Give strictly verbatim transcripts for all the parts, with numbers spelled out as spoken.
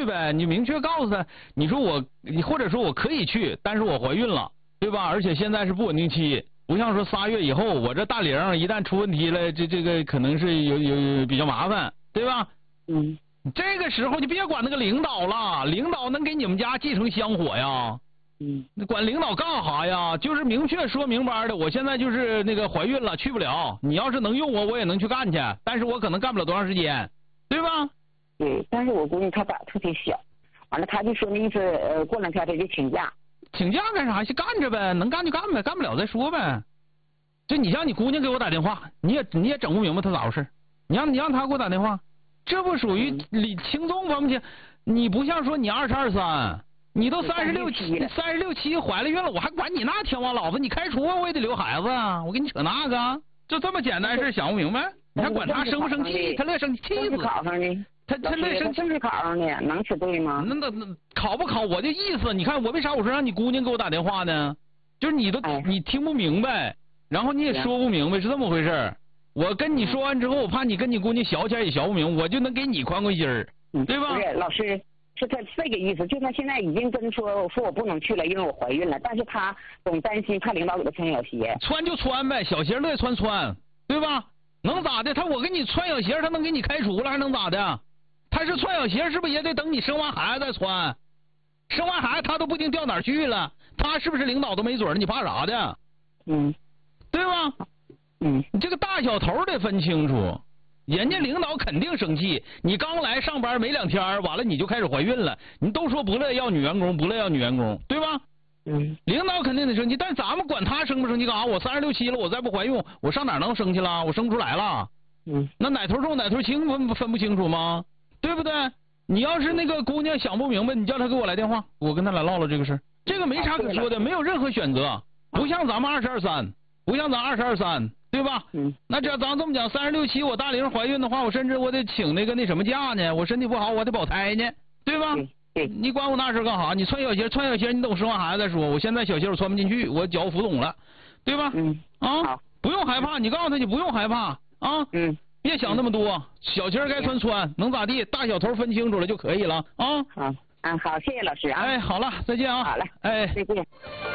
呗，你明确告诉他，你说我，你或者说我可以去，但是我怀孕了，对吧？而且现在是不稳定期，不像说仨月以后，我这大龄一旦出问题了，这这个可能是有有有比较麻烦，对吧？ 嗯， 这个时候就别管那个领导了，领导能给你们家继承香火呀。 嗯， 那管领导干啥呀？就是明确说明白的，我现在就是那个怀孕了，去不了。你要是能用我，我也能去干去，但是我可能干不了多长时间，对吧？ 对，但是我闺女她胆特别小，完了她就说那意思，呃，过两天她就请假。 请假干啥？去干着呗，能干就干呗，干不了再说呗。就你像你姑娘给我打电话，你也你也整不明白她咋回事。你让你让她给我打电话，这不属于理轻重分不清。你不像说你二十二三。你都三十六七，三十六七怀了孕了，我还管你那天王老子？你开除我，我也得留孩子啊！我给你扯那个，就这么简单事想不明白？你还管他生不生气？他乐生气，气死！ 考上的， 他他乐生气， 正是考上的，能是对吗？ 那那那考不考？我就意思，你看我为啥我说让你姑娘给我打电话呢？就是你都、哎、你听不明白，然后你也说不明白，是这么回事。我跟你说完之后，我怕你跟你姑娘小起来也小不明，我就能给你宽宽心儿，对吧？ 不是老师。是他这个意思，就他现在已经跟说说我不能去了，因为我怀孕了，但是他总担心怕领导给他穿小鞋。 穿就穿呗，小鞋乐意穿穿，对吧？能咋的？他我给你穿小鞋，他能给你开除了，还能咋的？他是穿小鞋，是不是也得等你生完孩子再穿？生完孩子他都不一定掉哪儿去了，他是不是领导都没准儿？你怕啥的？ 嗯， 对吧？ 嗯， 你这个大小头得分清楚。人家领导肯定生气，你刚来上班没两天，完了你就开始怀孕了，你都说不乐意要女员工，不乐意要女员工，对吧？ 嗯， 领导肯定得生气，但咱们管他生不生气干啥？我三十六七了，我再不怀孕，我上哪能生气了？我生不出来了。 嗯， 那哪头重哪头轻分分不清楚吗？对不对？你要是那个姑娘想不明白，你叫她给我来电话，我跟她俩唠唠这个事儿，这个没啥可说的，没有任何选择，不像咱们二十二三，不像咱二十二三。对吧？ 嗯， 那这咱这么讲，三十六七我大龄怀孕的话，我甚至我得请那个那什么假呢？我身体不好，我得保胎呢，对吧？ 对对， 你管我那事干啥？你穿小鞋，穿小鞋，你等我生完孩子再说。我现在小鞋我穿不进去，我脚浮肿了，对吧？ 嗯， 啊，不用害怕，你告诉他你不用害怕啊， 嗯， 别想那么多，小鞋该穿穿，能咋地？大小头分清楚了就可以了啊。 好，嗯，好，谢谢老师啊。 哎，好了，再见啊。 好嘞， 哎， 再见。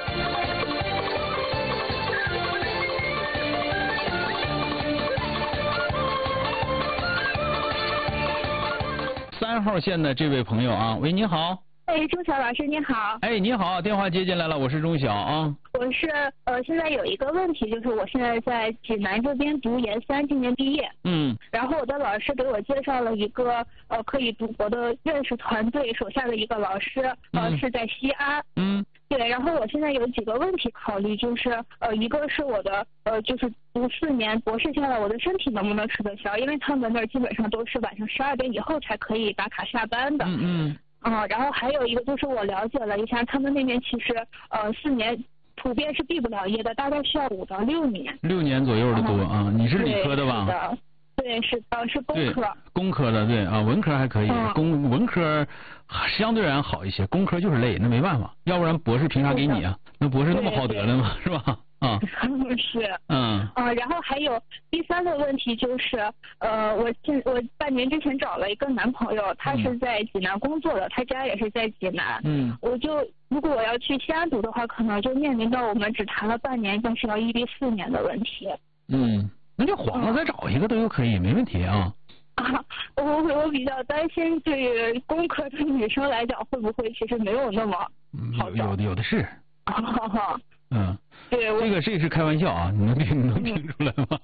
三号线的这位朋友啊，喂，你好。 哎，钟晓老师你好。 哎，你好，电话接进来了，我是钟晓啊。 我是呃，现在有一个问题，就是我现在在济南这边读研三，今年毕业。 嗯。 然后我的老师给我介绍了一个呃可以读博的认识团队手下的一个老师，呃、嗯、是在西安。 嗯。 对，然后我现在有几个问题考虑，就是呃，一个是我的呃，就是读四年博士下来，我的身体能不能吃得消？因为他们那儿基本上都是晚上十二点以后才可以打卡下班的。 嗯嗯。 啊、嗯，然后还有一个就是我了解了一下，他们那边其实呃四年普遍是毕不了业的，大概需要五到六年。 六年左右的多啊、嗯，你是理科的吧？ 是的。对，是呃是工科。 工科的对啊，文科还可以，嗯、工文科相对而言好一些，工科就是累，那没办法，要不然博士凭啥给你啊？那博士那么好得了吗？是吧？啊， 是， 嗯， 啊，然后还有第三个问题就是，呃，我近我半年之前找了一个男朋友，他是在济南工作的，他家也是在济南， 嗯， 我就如果我要去西安读的话，可能就面临到我们只谈了半年，但是要异地四年的问题。 嗯，那就黄了再找一个都有可以，没问题啊。 啊，我我比较担心，对于工科的女生来讲，会不会其实没有那么好找？ 有的有的是。 啊嗯， 对， 这个这个是开玩笑啊，你能听能听出来吗？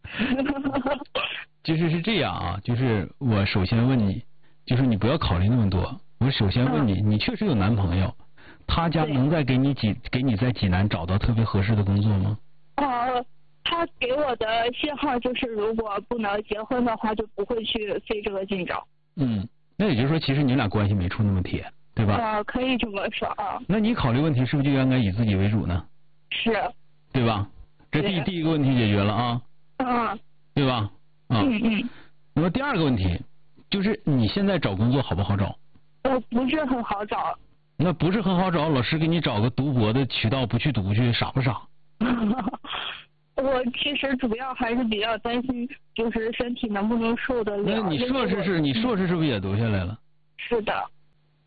就是是这样啊，就是我首先问你，就是你不要考虑那么多。我首先问你，嗯、你确实有男朋友，他家能再给你济给你在济南找到特别合适的工作吗？ 呃，他给我的信号就是，如果不能结婚的话，就不会去费这个劲找。 嗯，那也就是说，其实你俩关系没处那么铁，对吧？ 啊、呃，可以这么说啊。 那你考虑问题是不是就应该以自己为主呢？ 是， 对吧？这第第一个问题解决了啊， 嗯， 对吧？啊， 嗯嗯。 那么第二个问题就是你现在找工作好不好找？ 呃，不是很好找。 那不是很好找，老师给你找个读博的渠道，不去读去，傻不傻？ 我其实主要还是比较担心，就是身体能不能受得了。 那你硕士是你硕士是不是也读下来了？ 是的。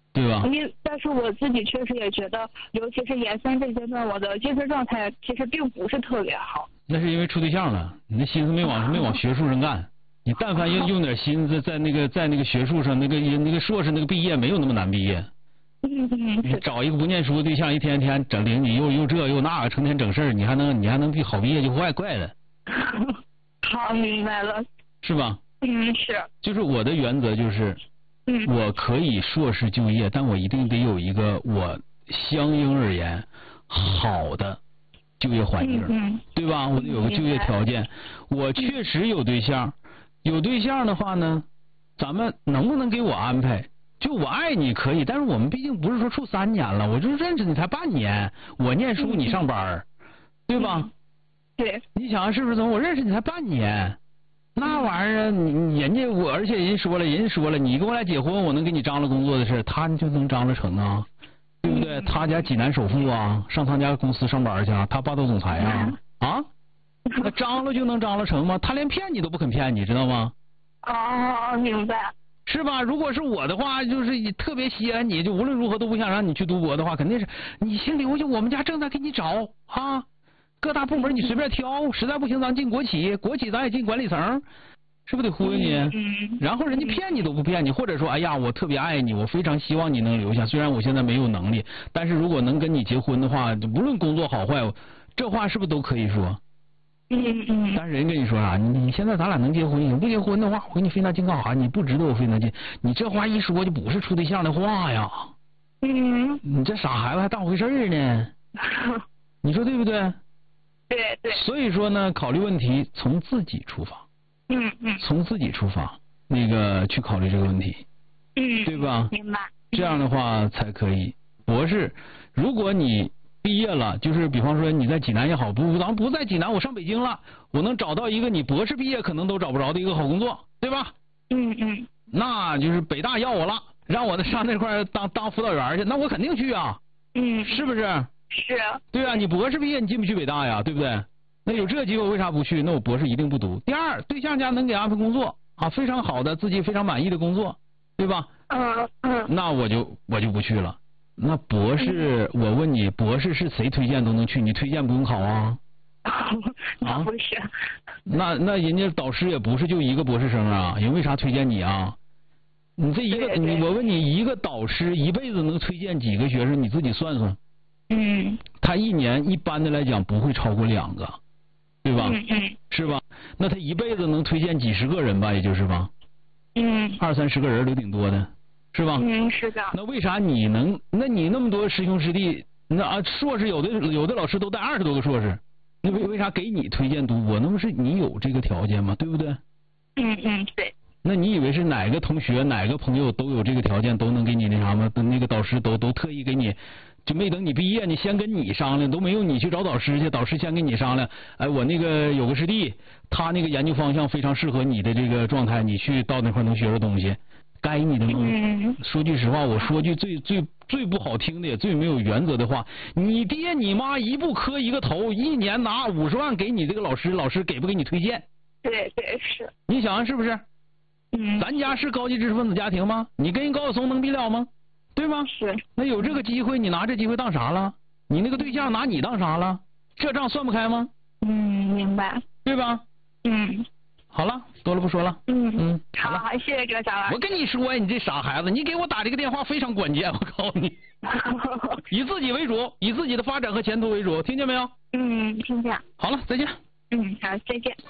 对吧？ 因但是我自己确实也觉得，尤其是研三这阶段，我的精神状态其实并不是特别好。 那是因为处对象了，你的心思没往没往学术上干。你但凡用用点心思在那个在那个学术上，那个那个硕士那个毕业没有那么难毕业。 嗯嗯。 你找一个不念书的对象，一天天整领你又又这又那个，成天整事儿，你还能你还能毕好毕业就怪怪的。 好，明白了。 是吧？ 嗯，是。 就是我的原则就是， 嗯， 我可以硕士就业，但我一定得有一个我相应而言好的就业环境， 嗯嗯、 对吧？我得有个就业条件。我确实有对象，有对象的话呢，咱们能不能给我安排？就我爱你可以，但是我们毕竟不是说处三年了，我就认识你才半年，我念书你上班，对吧？ 嗯、对。 你想是不是？怎么我认识你才半年？那玩意儿，你人家我，而且人家说了，人家说了，你跟我俩结婚，我能给你张罗工作的事，他就能张罗成啊，对不对？他家济南首富啊，上他家公司上班去，他霸道总裁啊，啊，那张罗就能张罗成吗？他连骗你都不肯骗你，知道吗？ 哦，明白。 是吧？如果是我的话，就是特别稀罕你，就无论如何都不想让你去读博的话，肯定是你先留下，我们家正在给你找啊。各大部门你随便挑，实在不行咱进国企，国企咱也进管理层，是不是得忽悠你？ 嗯。 然后人家骗你都不骗你，或者说，哎呀，我特别爱你，我非常希望你能留下，虽然我现在没有能力，但是如果能跟你结婚的话，无论工作好坏，这话是不是都可以说？ 嗯嗯。 但是人跟你说啥？你你现在咱俩能结婚，你不结婚的话，我给你费那劲干啥？你不值得我费那劲，你这话一说就不是处对象的话呀。 嗯。 你这傻孩子还当回事呢？你说对不对？ 对对。 所以说呢，考虑问题从自己出发。 嗯嗯。 从自己出发，那个去考虑这个问题。 嗯。 对吧？ 明白。 这样的话才可以。博士，如果你毕业了，就是比方说你在济南也好，不，咱不在济南，我上北京了，我能找到一个你博士毕业可能都找不着的一个好工作，对吧？ 嗯嗯。 那就是北大要我了，让我上那块当当辅导员去，那我肯定去啊。 嗯。 是不是？ 是。 对啊，你博士毕业你进不去北大呀，对不对？那有这机会为啥不去？那我博士一定不读。第二，对象家能给安排工作啊，非常好的自己非常满意的工作，对吧？ 嗯嗯。 那我就我就不去了。那博士，嗯、我问你，博士是谁推荐都能去？你推荐不用考啊？ 那不是。 啊、那那人家导师也不是就一个博士生啊，人为啥推荐你啊？你这一个，你我问你，一个导师一辈子能推荐几个学生？你自己算算。 嗯。 他一年一般的来讲不会超过两个，对吧？ 嗯嗯。 是吧？那他一辈子能推荐几十个人吧，也就是吧？ 嗯。 二三十个人都挺多的，是吧？ 嗯，是的。 那为啥你能？那你那么多师兄师弟，那啊硕士有的有的老师都带二十多个硕士，那为为啥给你推荐读博？那不是你有这个条件吗？对不对？ 嗯嗯，对。 那你以为是哪个同学哪个朋友都有这个条件，都能给你那啥吗？那个导师都都特意给你，就没等你毕业，你先跟你商量，都没有你去找导师去，导师先跟你商量。哎，我那个有个师弟，他那个研究方向非常适合你的这个状态，你去到那块能学着东西。该你的弄。 嗯、 说句实话，我说句最最最不好听的也最没有原则的话，你爹你妈一步磕一个头，一年拿五十万给你这个老师，老师给不给你推荐？ 对对是。 你想想是不是？ 嗯。 咱家是高级知识分子家庭吗？你跟人高晓松能比了吗？对吗？ 是。 那有这个机会，你拿这机会当啥了？你那个对象拿你当啥了？这账算不开吗？ 嗯，明白。 对吧？ 嗯。 好了，多了不说了。 嗯嗯， 好了，谢谢这个小孩。 我跟你说呀，你这傻孩子，你给我打这个电话非常关键，我告诉你，以自己为主，以自己的发展和前途为主，听见没有？ 嗯，听见。 好了，再见。 嗯，好，再见。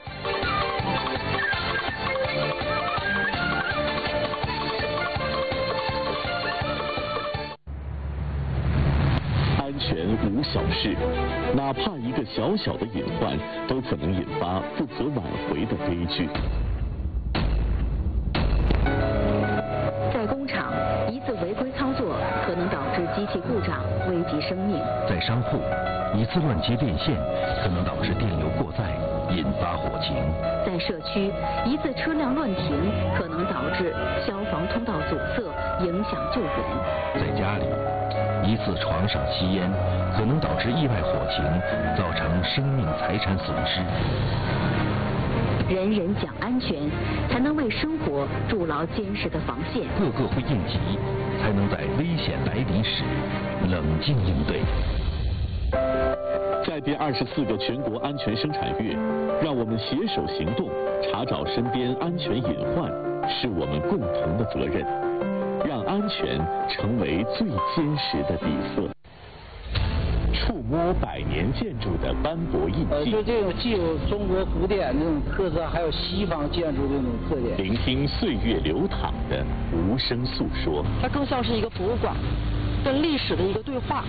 安全无小事，哪怕一个小小的隐患，都可能引发不可挽回的悲剧。 在工厂，一次违规操作可能导致机器故障，危及生命； 在商铺，一次乱接电线可能导致电流过载，引发火情； 在社区，一次车辆乱停可能导致消防通道阻塞，影响救援； 在家里，一次床上吸烟可能导致意外火情，造成生命财产损失。 人人讲安全，才能为生活筑牢坚实的防线。 个个会应急，才能在危险来临时冷静应对。 在第二十四个全国安全生产月，让我们携手行动，查找身边安全隐患，是我们共同的责任。让安全成为最坚实的底色。触摸百年建筑的斑驳印呃， 记， 就这种既有中国古典这种特色，还有西方建筑这种特点。 聆听岁月流淌的无声诉说。 它更像是一个博物馆，跟历史的一个对话。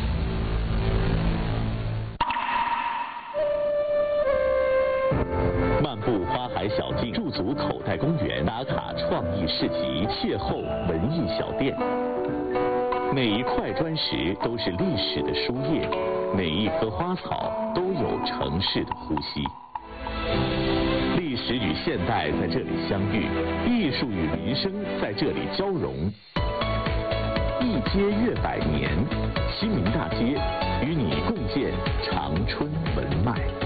漫步花海小径，驻足口袋公园，打卡创意市集，邂逅文艺小店。每一块砖石都是历史的书页，每一棵花草都有城市的呼吸。历史与现代在这里相遇，艺术与民生在这里交融。一街越百年，西明大街与你共建长春文脉。